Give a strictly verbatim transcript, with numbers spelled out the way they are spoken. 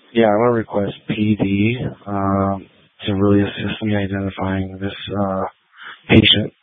Yeah, I want to request P D um, to really assist me identifying this uh, patient.